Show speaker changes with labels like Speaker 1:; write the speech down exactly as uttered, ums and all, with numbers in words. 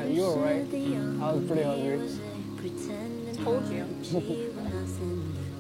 Speaker 1: you were right. I was pretty hungry.
Speaker 2: Told you.